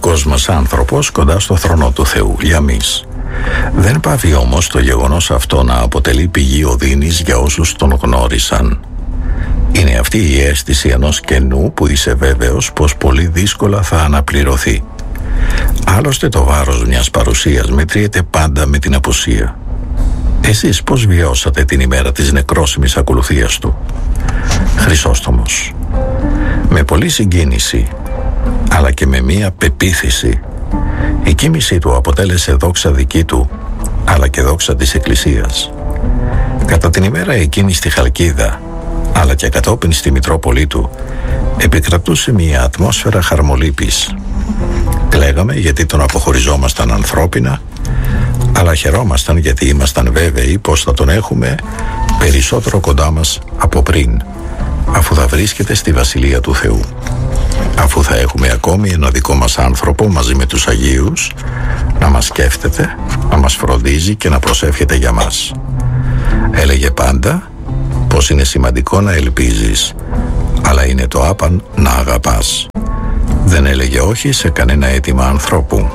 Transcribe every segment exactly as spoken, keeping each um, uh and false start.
δικός μας άνθρωπος κοντά στο θρόνο του Θεού, λιαμής. Δεν πάβει όμως το γεγονός αυτό να αποτελεί πηγή οδύνης για όσους τον γνώρισαν. Είναι αυτή η αίσθηση ενός κενού που είσαι βέβαιος πως πολύ δύσκολα θα αναπληρωθεί. Άλλωστε το βάρος μιας παρουσίας μετριέται πάντα με την απουσία. Εσείς πώς βιώσατε την ημέρα της νεκρόσιμης ακολουθίας του? Χρυσόστομος. Με πολλή συγκίνηση, αλλά και με μία πεποίθηση. Η κοίμησή του αποτέλεσε δόξα δική του, αλλά και δόξα της Εκκλησίας. Κατά την ημέρα εκείνη στη Χαλκίδα, αλλά και κατόπιν στη Μητρόπολη του, επικρατούσε μία ατμόσφαιρα χαρμολύπης. Κλαίγαμε γιατί τον αποχωριζόμασταν ανθρώπινα, αλλά χαιρόμασταν γιατί ήμασταν βέβαιοι πως θα τον έχουμε περισσότερο κοντά μας από πριν, αφού θα βρίσκεται στη Βασιλεία του Θεού. Αφού θα έχουμε ακόμη ένα δικό μας άνθρωπο μαζί με τους Αγίους να μας σκέφτεται, να μας φροντίζει και να προσεύχεται για μας. Έλεγε πάντα πως είναι σημαντικό να ελπίζεις, αλλά είναι το άπαν να αγαπάς. Δεν έλεγε όχι σε κανένα αίτημα ανθρώπου.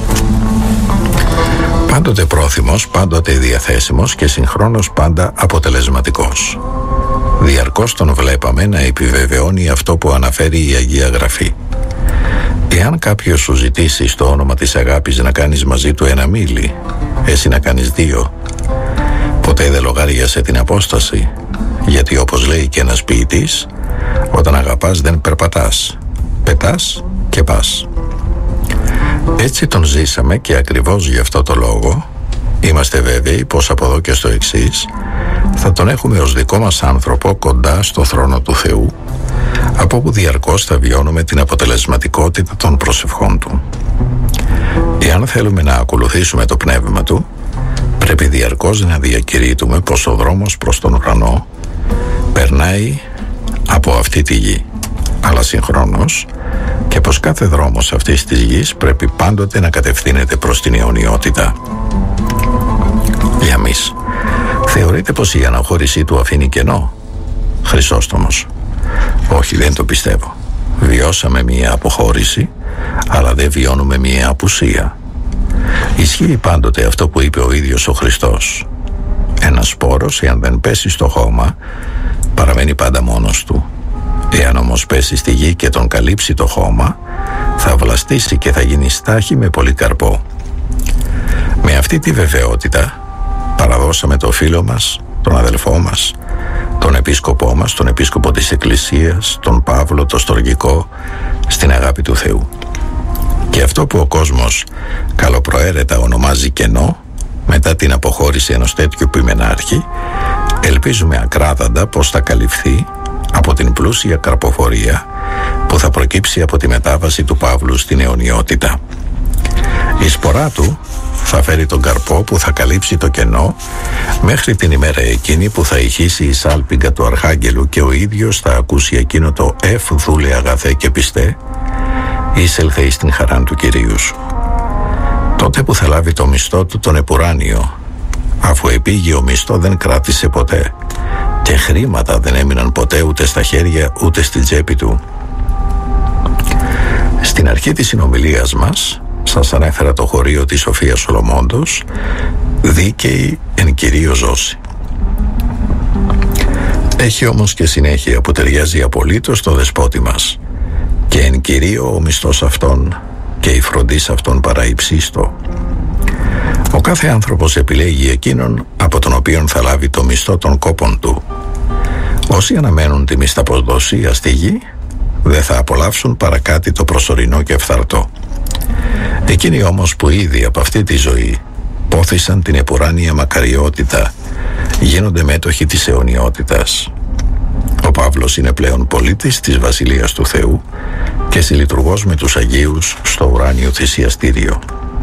Πάντοτε πρόθυμος, πάντοτε διαθέσιμος και συγχρόνως πάντα αποτελεσματικός. Διαρκώς τον βλέπαμε να επιβεβαιώνει αυτό που αναφέρει η Αγία Γραφή. Εάν κάποιος σου ζητήσει στο όνομα της αγάπης να κάνεις μαζί του ένα μίλι, εσύ να κάνεις δύο, ποτέ δεν λογάριασε την απόσταση, γιατί όπως λέει και ένας ποιητής, όταν αγαπάς δεν περπατάς, πετάς και πας. Έτσι τον ζήσαμε και ακριβώς γι' αυτό το λόγο είμαστε βέβαιοι πως από εδώ και στο εξής θα τον έχουμε ως δικό μας άνθρωπο κοντά στο θρόνο του Θεού, από όπου διαρκώς θα βιώνουμε την αποτελεσματικότητα των προσευχών του. Εάν θέλουμε να ακολουθήσουμε το πνεύμα του, πρέπει διαρκώς να διακηρύττουμε πως ο δρόμος προς τον ουρανό περνάει από αυτή τη γη, αλλά συγχρόνως και πως κάθε δρόμος αυτής της γης πρέπει πάντοτε να κατευθύνεται προς την αιωνιότητα. Λιαμής. Θεωρείτε πως η αναχώρησή του αφήνει κενό? Χρυσόστομος. Όχι, δεν το πιστεύω. Βιώσαμε μία αποχώρηση, αλλά δεν βιώνουμε μία απουσία. Ισχύει πάντοτε αυτό που είπε ο ίδιος ο Χριστός. Ένας σπόρος, εάν δεν πέσει στο χώμα, παραμένει πάντα μόνος του. Εάν όμως πέσει στη γη και τον καλύψει το χώμα, θα βλαστήσει και θα γίνει στάχη με πολύ καρπό. Με αυτή τη βεβαιότητα παραδώσαμε το φίλο μας, τον αδελφό μας, τον επίσκοπό μας, τον επίσκοπο της Εκκλησίας, τον Παύλο, το Στοργικό, στην αγάπη του Θεού. Και αυτό που ο κόσμος καλοπροαίρετα ονομάζει κενό, μετά την αποχώρηση ενός τέτοιου ποιμενάρχη, ελπίζουμε ακράδαντα πως θα καλυφθεί από την πλούσια καρποφορία που θα προκύψει από τη μετάβαση του Παύλου στην αιωνιότητα. Η σπορά του θα φέρει τον καρπό που θα καλύψει το κενό μέχρι την ημέρα εκείνη που θα ηχήσει η σάλπιγγα του Αρχάγγελου και ο ίδιος θα ακούσει εκείνο το «Εφ δούλε αγαθέ και πιστέ, εισέλθε εις την χαράν του Κυρίου σου». Τότε που θα λάβει το μισθό του τον επουράνιο, αφού επήγειο μισθό δεν κράτησε ποτέ και χρήματα δεν έμειναν ποτέ ούτε στα χέρια ούτε στην τσέπη του. Στην αρχή της συνομιλίας μας σας ανέφερα το χωρίο της Σοφίας Σολομώντος, δίκαιη εν κυρίω ζώση. Έχει όμως και συνέχεια που ταιριάζει απολύτως στο δεσπότη μας, και εν κυρίω ο μισθός αυτών και η φροντίς αυτών παραϊψίστο. Ο κάθε άνθρωπος επιλέγει εκείνον από τον οποίον θα λάβει το μισθό των κόπων του. Όσοι αναμένουν τη μισθαποδοσία στη γη δεν θα απολαύσουν παρά κάτι το προσωρινό και φθαρτό. Εκείνοι όμως που ήδη από αυτή τη ζωή πόθησαν την επουράνια μακαριότητα γίνονται μέτοχοι της αιωνιότητας. Ο Παύλος είναι πλέον πολίτης της Βασιλείας του Θεού και συλλειτουργός με τους Αγίους στο ουράνιο θυσιαστήριο.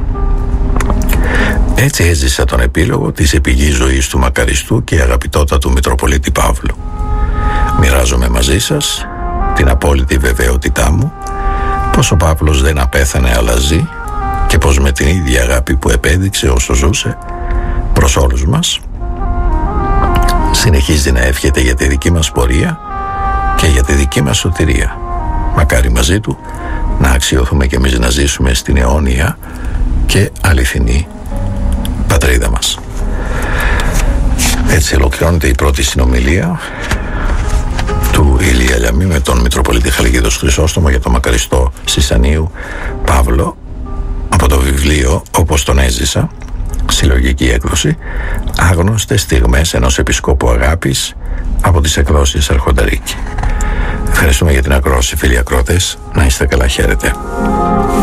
Έτσι έζησα τον επίλογο της επιγής ζωής του μακαριστού και αγαπητότατου Μητροπολίτη Παύλου. Μοιράζομαι μαζί σας την απόλυτη βεβαιότητά μου πως ο Παύλος δεν απέθανε αλλά ζει και πως με την ίδια αγάπη που επέδειξε όσο ζούσε προς όλους μας συνεχίζει να εύχεται για τη δική μας πορεία και για τη δική μας σωτηρία. Μακάρι μαζί του να αξιωθούμε κι εμείς να ζήσουμε στην αιώνια και αληθινή πατρίδα μας. Έτσι ολοκληρώνεται η πρώτη συνομιλία του Ηλία Λιαμμή με τον Μητροπολίτη Χαλκίδος Χρυσόστομο για το μακαριστό Σισανίου Παύλο, από το βιβλίο «Όπως τον έζησα», συλλογική έκδοση, άγνωστες στιγμές ενός επισκόπου αγάπης, από τις εκδόσεις Αρχονταρίκη. Ευχαριστούμε για την ακρόαση, φίλοι ακρότες. Να είστε καλά, χαίρετε.